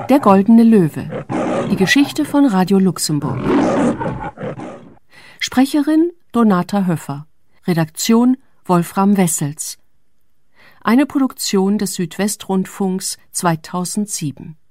Der Goldene Löwe. Die Geschichte von Radio Luxemburg. Sprecherin Donata Höffer. Redaktion Wolfram Wessels. Eine Produktion des Südwestrundfunks 2007.